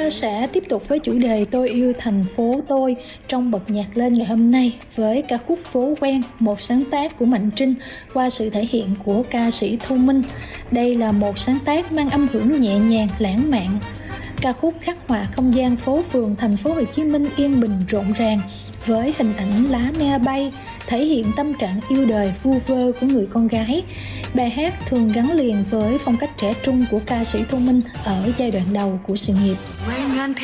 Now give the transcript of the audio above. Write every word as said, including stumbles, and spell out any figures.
Thơ sẽ tiếp tục với chủ đề Tôi yêu thành phố tôi trong bật nhạc lên ngày hôm nay với ca khúc Phố quen, một sáng tác của Mạnh Trinh qua sự thể hiện của ca sĩ Thu Minh. Đây là một sáng tác mang âm hưởng nhẹ nhàng, lãng mạn. Ca khúc khắc họa không gian phố phường thành phố Hồ Chí Minh yên bình rộn ràng với hình ảnh lá me bay, thể hiện tâm trạng yêu đời vu vơ của người con gái. Bài hát thường gắn liền với phong cách trẻ trung của ca sĩ Thu Minh ở giai đoạn đầu của sự nghiệp.